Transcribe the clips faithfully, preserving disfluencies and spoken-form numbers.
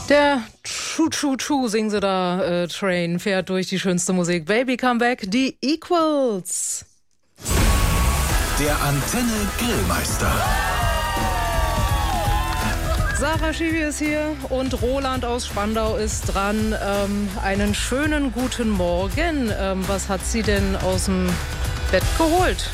Der Choo-Choo-Choo, singen sie da, äh, Train fährt durch die schönste Musik. Baby Come Back, die Equals. Der Antenne Grillmeister. Sarah Schiwi ist hier und Roland aus Spandau ist dran. Ähm, einen schönen guten Morgen. Ähm, was hat sie denn aus dem Bett geholt?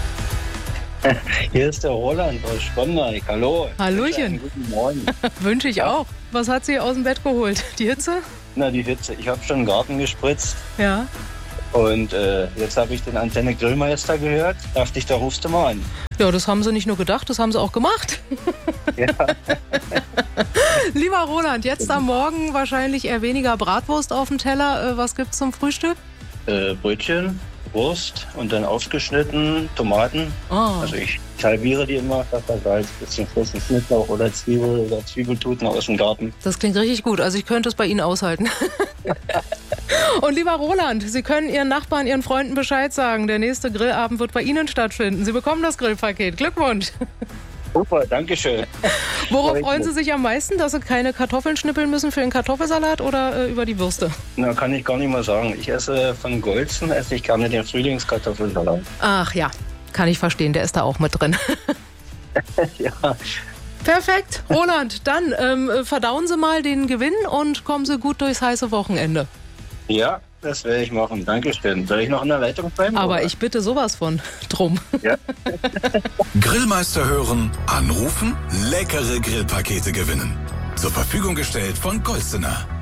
Hier ist der Roland aus Spandau. Hallo. Hallöchen. Guten Morgen. Wünsche ich auch. Was hat sie aus dem Bett geholt? Die Hitze? Na, die Hitze. Ich habe schon einen Garten gespritzt. Ja. Und äh, jetzt habe ich den Antenne Grillmeister gehört. Dachte ich, da rufst du mal an. Ja, das haben sie nicht nur gedacht, das haben sie auch gemacht. Ja. Lieber Roland, jetzt am Morgen wahrscheinlich eher weniger Bratwurst auf dem Teller. Äh, was gibt's zum Frühstück? Äh, Brötchen, Wurst und dann aufgeschnitten Tomaten. Oh. Also ich halbiere die immer, Pfeffer, Salz, bisschen frischen Schnittlauch oder Zwiebel oder Zwiebeltuten aus dem Garten. Das klingt richtig gut. Also ich könnte es bei Ihnen aushalten. Und lieber Roland, Sie können Ihren Nachbarn, Ihren Freunden Bescheid sagen. Der nächste Grillabend wird bei Ihnen stattfinden. Sie bekommen das Grillpaket. Glückwunsch. Super, danke schön. Worauf freuen Sie sich am meisten? Dass Sie keine Kartoffeln schnippeln müssen für den Kartoffelsalat oder äh, über die Würste? Na, kann ich gar nicht mal sagen. Ich esse von Golzen, esse ich gerne den Frühlingskartoffelsalat. Ach ja, kann ich verstehen. Der ist da auch mit drin. Ja. Perfekt. Roland, dann ähm, verdauen Sie mal den Gewinn und kommen Sie gut durchs heiße Wochenende. Ja, das werde ich machen. Dankeschön. Soll ich noch in der Leitung bleiben? Aber oder? ich bitte sowas von drum. Ja. Grillmeister hören, anrufen, leckere Grillpakete gewinnen. Zur Verfügung gestellt von Golzener.